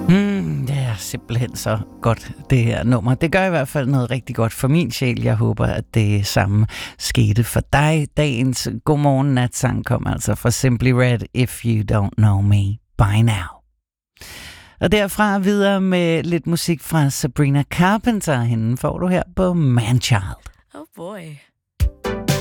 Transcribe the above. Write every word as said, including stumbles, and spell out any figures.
Mm, det er simpelthen så godt, det her nummer. Det gør i hvert fald noget rigtig godt for min sjæl. Jeg håber, at det samme skete for dig. Dagens Godmorgen Natsang kom altså fra Simply Red, If You Don't Know Me By Now. Og derfra videre med lidt musik fra Sabrina Carpenter. Hende får du her på Manchild. Oh boy.